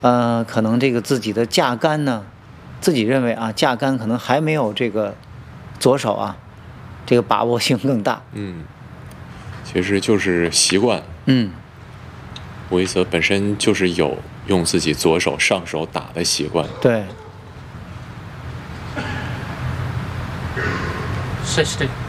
可能这个自己的架杆呢，自己认为啊，架杆可能还没有这个左手啊，这个把握性更大。 其实就是习惯。维泽本身就是有用自己左手上手打的习惯。 对。 6-2。